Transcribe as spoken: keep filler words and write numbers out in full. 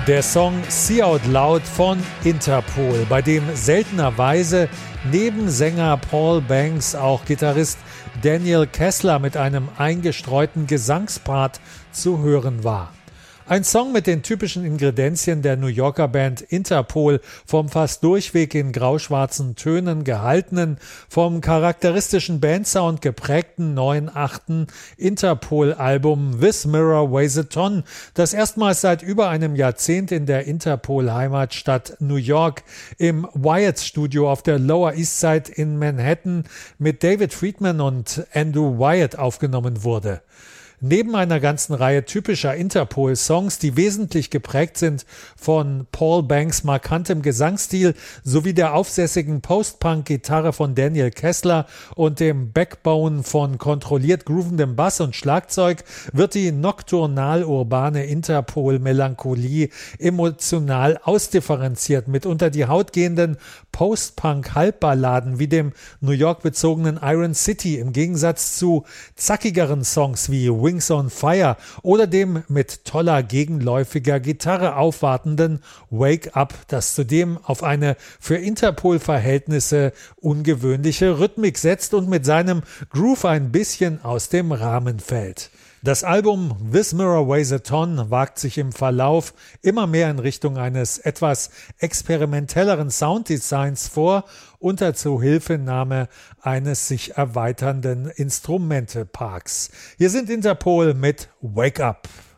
Der Song See Out Loud von Interpol, bei dem seltenerweise neben Sänger Paul Banks auch Gitarrist Daniel Kessler mit einem eingestreuten Gesangspart zu hören war. Ein Song mit den typischen Ingredienzien der New Yorker Band Interpol, vom fast durchweg in grauschwarzen Tönen gehaltenen, vom charakteristischen Bandsound geprägten neuen achten Interpol-Album This Mirror Weighs a Ton, das erstmals seit über einem Jahrzehnt in der Interpol-Heimatstadt New York im Wyatt-Studio auf der Lower East Side in Manhattan mit David Friedman und Andrew Wyatt aufgenommen wurde. Neben einer ganzen Reihe typischer Interpol-Songs, die wesentlich geprägt sind von Paul Banks' markantem Gesangsstil sowie der aufsässigen Post-Punk-Gitarre von Daniel Kessler und dem Backbone von kontrolliert groovendem Bass und Schlagzeug, wird die nocturnal-urbane Interpol-Melancholie emotional ausdifferenziert mit unter die Haut gehenden Post-Punk-Halbballaden wie dem New York-bezogenen Iron City im Gegensatz zu zackigeren Songs wie Wings on Fire oder dem mit toller gegenläufiger Gitarre aufwartenden Wake Up, das zudem auf eine für Interpol-Verhältnisse ungewöhnliche Rhythmik setzt und mit seinem Groove ein bisschen aus dem Rahmen fällt. Das Album This Mirror Weighs a Ton wagt sich im Verlauf immer mehr in Richtung eines etwas experimentelleren Sounddesigns vor, unter Zuhilfenahme eines sich erweiternden Instrumenteparks. Hier sind Interpol mit Wake Up.